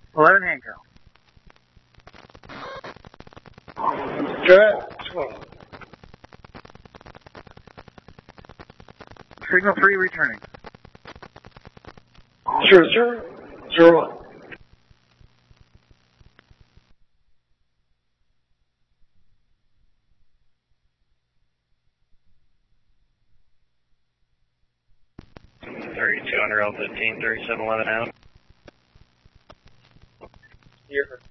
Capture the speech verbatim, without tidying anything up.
eleven Hancock. Jet twelve. Signal three returning. Zero zero zero one. thirty-two under L fifteen, thirty-seven eleven out. Here.